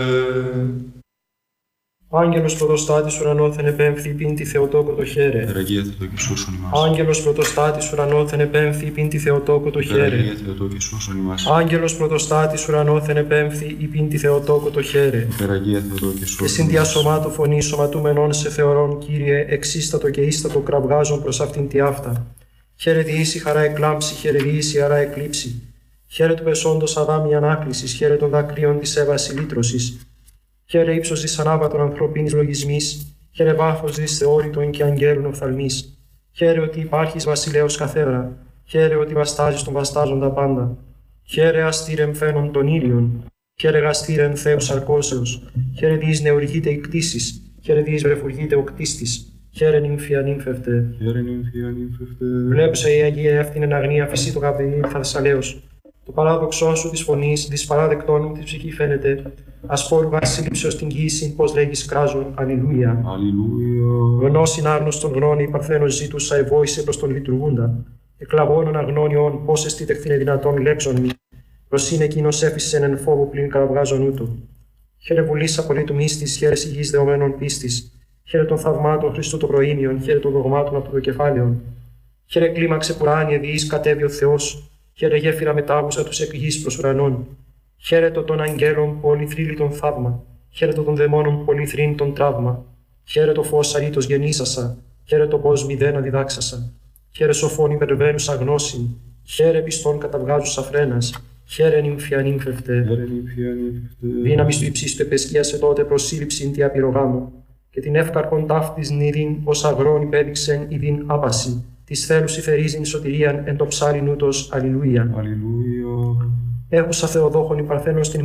Άγγελος πρωτοστάτης ουρανόθεν επέμφθη πίντη Θεοτόκο το χέρε. Υπεραγία Θεοτόκη σώσον ημάς. Άγγελος πρωτοστάτης ουρανόθεν επέμφθη πίντη Θεοτόκο το χέρε. Υπεραγία Θεοτόκη σώσον ημάς. Άγγελος πρωτοστάτης ουρανόθεν επέμφθη πίντη Θεοτόκο το χέρε. Υπεραγία Θεοτόκη Και σώσον συν διασωμάτου φωνή σωματούμενων σε θεωρών, Κύριε, εξίστατο και ίστατο κραυγάζον προς αυτήν τη αυτά. Χαίρε διήσει χαρά εκλάμψη, χαίρε διήσει χαρά εκλείψη. Χαίρε του πεσόντος αδάμι ανάκλησης, χαίρε των δακρύων της έβαση λύτρωσης. Χαίρε ύψος της ανάβατων ανθρωπίνης λογισμής, χαίρε βάθος της θεώρητων και αγγέλων οφθαλμής. Χαίρε ότι υπάρχεις βασιλέος καθέδρα, χαίρε ότι βαστάζεις τον βαστάζοντα πάντα. Χαίρε αστήρεμ φαίνον των ήλιων, χαίρε γαστήρεμ Θεός αρκώσεως, χαίρε διείς νεουργείται η κτήσης, χαίρε διείς βρεφουργείται ο κτίστης. Χαίρε νυμφία νύμφευτε. Χαίρε νυμφία νύμφευτε. Βλέψε η Αγία εύθυνεν αγνία φυσί το καπηλή Θαρσαλέως. Το παράδοξό σου της φωνής, της παράδεκτών μου της ψυχή φαίνεται. Ασπόρου βασίλειψεως την γύση, πως λέγεις κράζον, αλληλούια. Αλληλούια. Γνώσιν άγνωστον γνώνη, παρθένος ζήτουσα ευόησε προς τον λειτουργούντα. Εκλαβώνων αγνώνιον, πως εστίτεχθηνε δυνατόν λέξον μη. Προσήν εκείνος έφυσεν εν φόβο πλην καραβγάζον ούτω. Χαίρε βουλής απολύτου μύστης, χαίρε υγιής δεωμένων πίστης. Χαίρε των θαυμάτων Χριστού των προήμιων, χαίρε των δογμάτων από το κεφάλαιον. Χαίρε κλίμαξε πουράνιε διείς κατέβει ο Θεός. Χαίρε γέφυρα μετάβουσα τους εκ γης προς ουρανών. Χαίρετο των αγγέλων πολυθρύλιτον θαύμα. Χαίρετο των δαιμόνων πολυθρύνητον τραύμα. Χαίρετο φως αρήτως γεννήσασα. Χαίρετο πως μηδένα διδάξασα. Χαίρε σοφών υπερβαίνουσα γνώσιν. Χαίρε πιστών καταβγάζουσα φρένας. Χαίρε νυμφία νύμφευτε. Χαίρε νυμφία νύμφευτε. Δύναμη του υψίστου επεσκίασε τότε προσήλυψην τη απειρογάμου. Και την εύκαρπον ταύτης νηδίν ως αγρόν υπέδειξεν ειδίν άπαση. Της θέλους υφερίζειν σωτηρίαν εν το ψάλιν ούτως αλληλούια. Αλληλούια. Έχουσα Θεοδόχον η παρθένος στην